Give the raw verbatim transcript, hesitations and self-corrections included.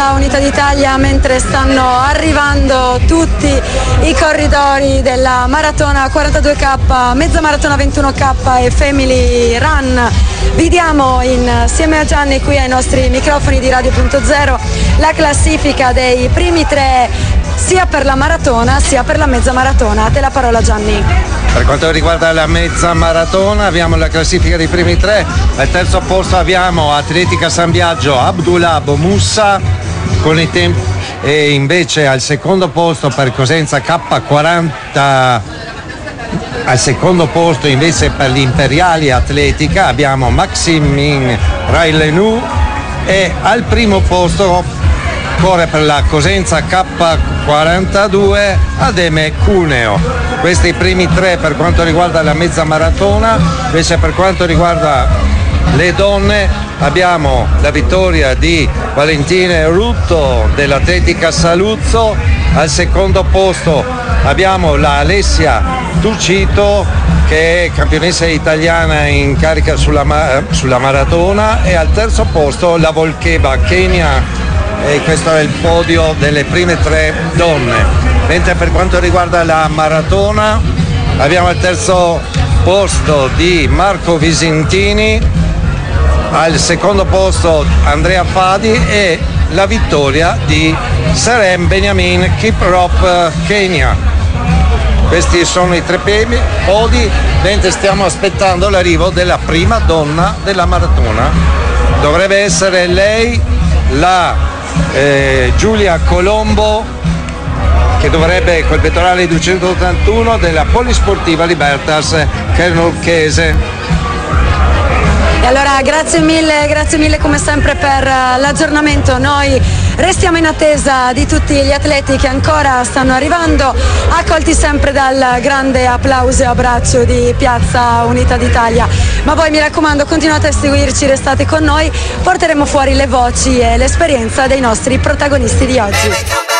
Piazza Unità d'Italia mentre stanno arrivando tutti i corridori della maratona quarantadue K, mezza maratona ventuno K e Family Run. Vi diamo insieme a Gianni qui ai nostri microfoni di Radio Punto Zero la classifica dei primi tre sia per la maratona sia per la mezza maratona. A te la parola, Gianni. Per quanto riguarda la mezza maratona abbiamo la classifica dei primi tre. Al terzo posto abbiamo Atletica San Biagio Abdullah Bomussa con i tempi, e invece al secondo posto per Cosenza K quaranta, al secondo posto invece per gli Imperiali Atletica abbiamo Maximin Railenu, e al primo posto corre per la Cosenza K quarantadue Ademe Cuneo. Questi i primi tre per quanto riguarda la mezza maratona. Invece per quanto riguarda le donne abbiamo la vittoria di Valentina Rutto dell'Atletica Saluzzo, al secondo posto abbiamo la Alessia Tucito che è campionessa italiana in carica sulla, sulla maratona, e al terzo posto la Volkeva Kenya, e questo è il podio delle prime tre donne. Mentre per quanto riguarda la maratona abbiamo al terzo posto di Marco Visentini, al secondo posto Andrea Fadi e la vittoria di Serem Benjamin Kiprop Kenya. Questi sono i tre podi, mentre stiamo aspettando l'arrivo della prima donna della maratona. Dovrebbe essere lei, la eh, Giulia Colombo, che dovrebbe col pettorale duecentottantuno della Polisportiva Libertas Kernolchese. E allora grazie mille, grazie mille come sempre per l'aggiornamento. Noi restiamo in attesa di tutti gli atleti che ancora stanno arrivando, accolti sempre dal grande applauso e abbraccio di Piazza Unità d'Italia. Ma voi, mi raccomando, continuate a seguirci, restate con noi, porteremo fuori le voci e l'esperienza dei nostri protagonisti di oggi.